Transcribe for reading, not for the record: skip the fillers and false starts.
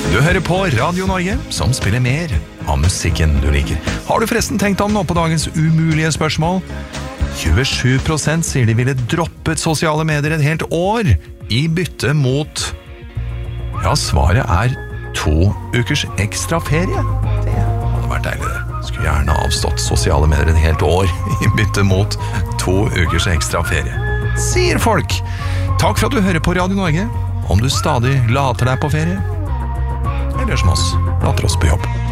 Du hører på Radio Norge, som spiller mer av musikken du liker. Har du forresten tenkt om nå på dagens umulige spørsmål? 27% sier de ville droppet sosiale medier et helt år i bytte mot... Ja, svaret er 2 ukers ekstra ferie. Det hadde vært deilig det. Skulle gjerne avstått sosiale medier et helt år i bytte mot 2 ukers ekstra ferie. Sier folk. Takk for at du hører på Radio Norge. Om du stadig later deg på ferie, eller som oss, later oss på jobb.